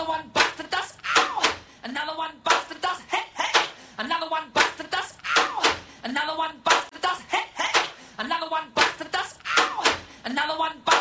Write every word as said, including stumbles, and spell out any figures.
Another one bites the dust. Ow! Another one bites the dust. Hey, hey! Another one bites the dust. Ow! Another one bites the dust. Hey, hey! Another one bites the dust. Ow! Another one bites